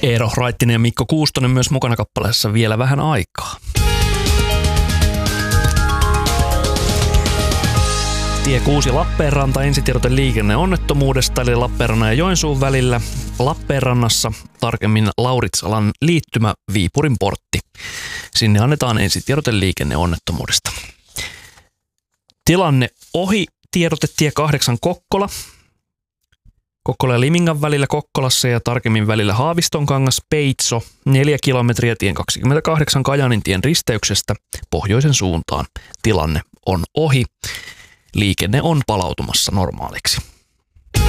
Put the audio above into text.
Eero Raittinen ja Mikko Kuustonen myös mukana kappaleessa Vielä vähän aikaa. Tie 6 Lappeenranta, ensitiedote liikenneonnettomuudesta, eli Lappeenrannan ja Joensuun välillä. Lappeenrannassa, tarkemmin Lauritsalan liittymä Viipurin portti. Sinne annetaan ensitiedote liikenneonnettomuudesta. Tilanne ohi, tiedote tie 8 Kokkola. Kokkola ja Limingan välillä Kokkolassa ja tarkemmin välillä Haavistonkangas, Peitso, 4 kilometriä tien 28 Kajaanin tien risteyksestä pohjoisen suuntaan. Tilanne on ohi. Liikenne on palautumassa normaaliksi.